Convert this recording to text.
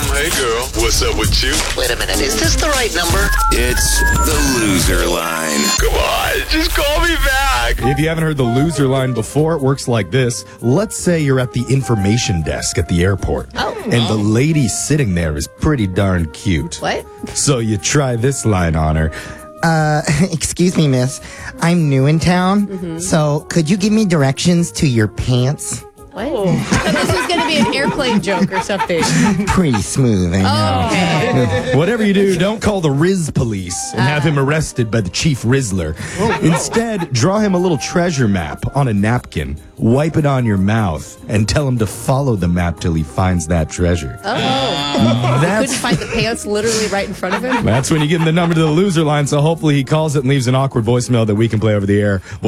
Hey, girl. What's up with you? Wait a minute. Is this the right number? It's the loser line. Come on, just call me back. If you haven't heard the loser line before, it works like this. Let's say you're at the information desk at the airport. And the lady sitting there is pretty darn cute. What? So you try this line on her. Excuse me, miss. I'm new in town, so could you give me directions to your pants? What? I thought this was going to be an airplane joke or something. Pretty smooth, I know. Okay. Whatever you do, don't call the Riz police and have him arrested by the chief Rizzler. Instead, draw him a little treasure map on a napkin, wipe it on your mouth, and tell him to follow the map till he finds that treasure. Couldn't find the pants literally right in front of him? That's when you give him the number to the loser line, so hopefully he calls it and leaves an awkward voicemail that we can play over the air.